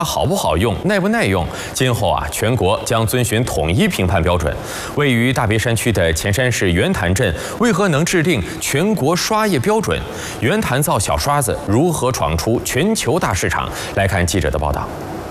好不好用，耐不耐用？今后全国将遵循统一评判标准。位于大别山区的前山市袁潭镇，为何能制定全国刷液标准？袁潭造小刷子如何闯出全球大市场？来看记者的报道。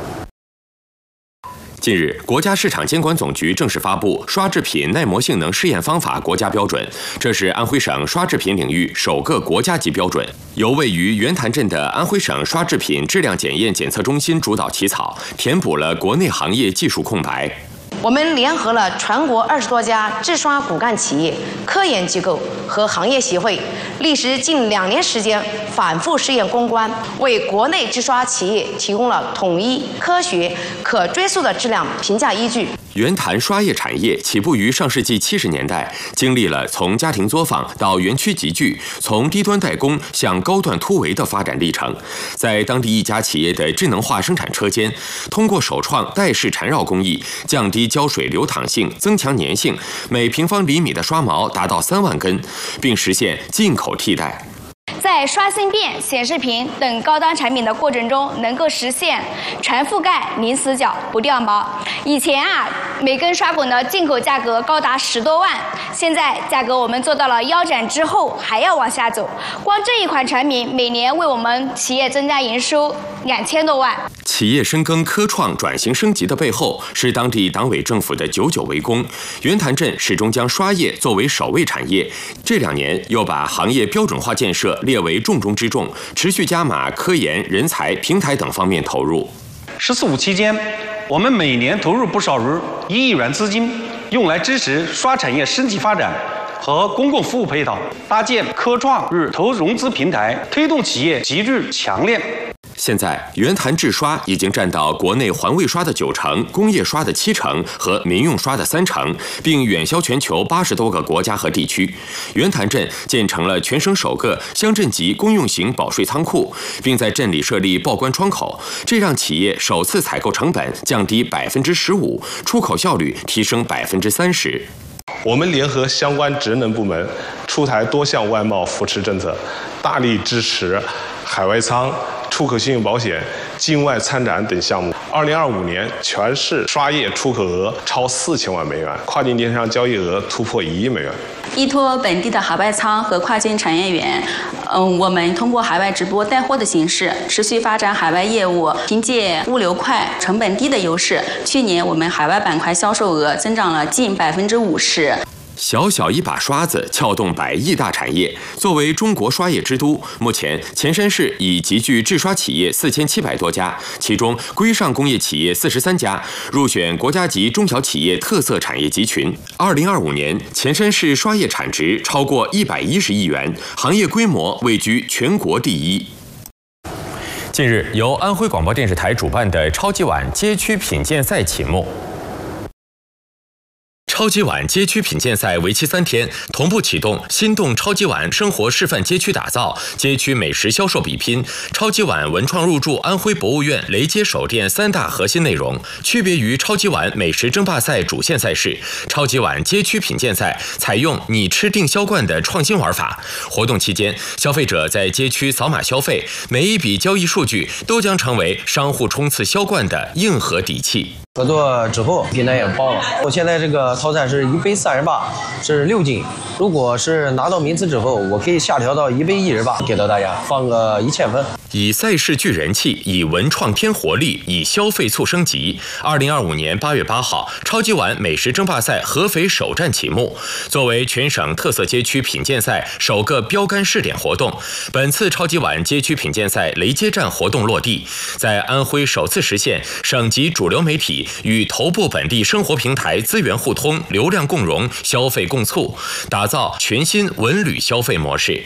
近日，国家市场监管总局正式发布刷制品耐磨性能试验方法国家标准，这是安徽省刷制品领域首个国家级标准，由位于袁潭镇的安徽省刷制品质量检验检测中心主导起草，填补了国内行业技术空白。 我们联合了全国20多家制刷骨干企业、科研机构和行业协会，历时近2年时间反复试验攻关，为国内制刷企业提供了统一、科学、可追溯的质量评价依据。 袁潭刷液产业起步于上世纪70年代，经历了从家庭作坊到园区集聚，从低端代工向高端突围的发展历程。在当地一家企业的智能化生产车间，通过首创带式缠绕工艺，降低胶水流淌性，增强粘性，每平方厘米的刷毛达到3万根，并实现进口替代。 在刷芯片、显示屏等高端产品的过程中，能够实现全覆盖、零死角、不掉毛。以前每根刷骨呢，进口价格高达10多万，现在价格我们做到了腰斩之后还要往下走。光这一款产品每年为我们企业增加营收2000多万。 企业深耕科创转型升级的背后，是当地党委政府的久久为功。袁潭镇始终将刷液作为首位产业，这2年又把行业标准化建设列为重中之重，持续加码科研、人才、平台等方面投入。 “14五”期间，我们每年投入不少于1亿元资金，用来支持刷产业升级发展和公共服务配套，搭建科创与投融资平台，推动企业集聚强链。 现在，袁潭制刷已经占到国内环卫刷的90%、工业刷的70%和民用刷的30%，并远销全球80多个国家和地区。袁潭镇建成了全省首个乡镇级公用型保税仓库，并在镇里设立报关窗口，这让企业首次采购成本降低15%，出口效率提升30%。 我们联合相关职能部门出台多项外贸扶持政策，大力支持海外仓、出口信用保险、境外参展等项目。2025年，全市刷液出口额超4000万美元，跨境电商交易额突破1亿美元。 依托本地的海外仓和跨境产业园，我们通过海外直播带货的形式，持续发展海外业务。凭借物流快、成本低的优势，去年我们海外板块销售额增长了近50%。 小小一把刷子撬动100亿大产业。作为中国刷业之都，目前前山市已集聚制刷企业4700多家，其中规上工业企业43家，入选国家级中小企业特色产业集群。2025年，前山市刷业产值超过110亿元，行业规模位居全国第1。 近日，由安徽广播电视台主办的超级碗街区品鉴赛启幕。 超级碗街区品鉴赛为期3天，同步启动心动超级碗生活示范街区打造、街区美食销售比拼、超级碗文创入驻安徽博物院雷街首店3大核心内容。区别于超级碗美食争霸赛主线赛事，超级碗街区品鉴赛采用你吃定销冠的创新玩法。活动期间，消费者在街区扫码消费，每一笔交易数据都将成为商户冲刺销冠的硬核底气。 合作之后，平台也报了。我现在这个套餐是1杯38，是6斤。如果是拿到名次之后，我可以下调到1杯18，给到大家放个1000份。 以赛事聚人气，以文创添活力，以消费促升级。2025年8月8号，超级碗美食争霸赛合肥首站启幕。作为全省特色街区品鉴赛首个标杆试点活动，本次超级碗街区品鉴赛雷街站活动落地，在安徽首次实现省级主流媒体与头部本地生活平台资源互通、流量共融、消费共促，打造全新文旅消费模式。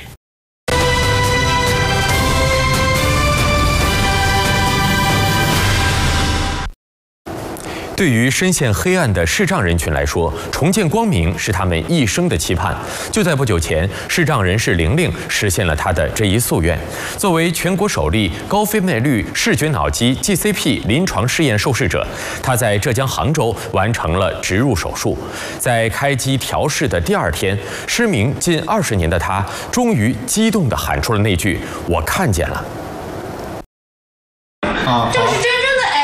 对于深陷黑暗的视障人群来说，重见光明是他们一生的期盼。就在不久前，视障人士玲玲实现了她的这一夙愿。作为全国首例高分辨率视觉脑机 GCP 临床试验受试者，她在浙江杭州完成了植入手术。在开机调试的第2天，失明近20年的她终于激动地喊出了那句：“我看见了。” 就是这